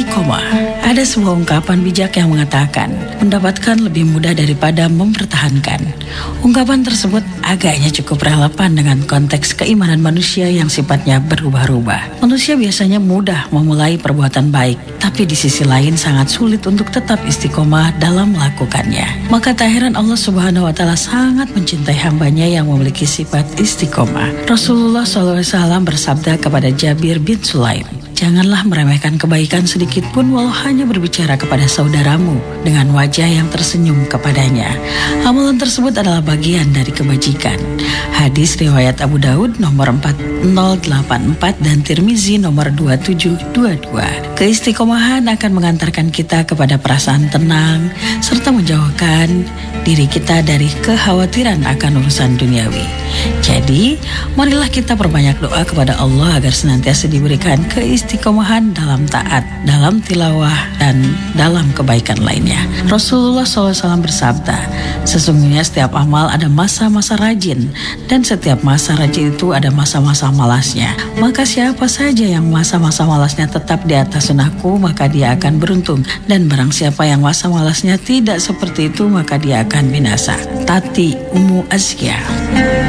Istiqomah. Ada sebuah ungkapan bijak yang mengatakan, mendapatkan lebih mudah daripada mempertahankan. Ungkapan tersebut agaknya cukup relevan dengan konteks keimanan manusia yang sifatnya berubah-ubah. Manusia biasanya mudah memulai perbuatan baik, tapi di sisi lain sangat sulit untuk tetap istiqomah dalam melakukannya. Maka tak heran Allah Subhanahu wa Ta'ala sangat mencintai hambanya yang memiliki sifat istiqomah. Rasulullah SAW bersabda kepada Jabir bin Sulaim, janganlah meremehkan kebaikan sedikit pun walau hanya berbicara kepada saudaramu dengan wajah yang tersenyum kepadanya. Amalan tersebut adalah bagian dari kebajikan. Hadis riwayat Abu Daud nomor 4084 dan Tirmizi nomor 2722. Keistiqomahan akan mengantarkan kita kepada perasaan tenang serta menjauhkan diri kita dari kekhawatiran akan urusan duniawi. Jadi, marilah kita perbanyak doa kepada Allah agar senantiasa diberikan keistiqomahan dalam taat, dalam tilawah, dan dalam kebaikan lainnya. Rasulullah SAW bersabda, sesungguhnya setiap amal ada masa-masa rajin, dan setiap masa rajin itu ada masa-masa malasnya. Maka siapa saja yang masa-masa malasnya tetap di atas sunnahku, maka dia akan beruntung. Dan barang siapa yang masa malasnya tidak seperti itu, maka dia akan binasa. Tati Ummu Azkiyah.